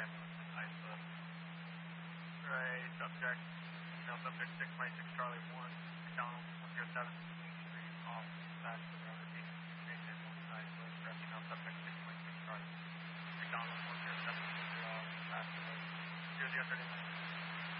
ambulance isolate. Right, subject 626 Charlie 1, McDonald 107, Street off Bachelor Road, East ambulance isolate, wrapping up subject 626 Charlie. McDonald 107, off Bachelor Road, 0039.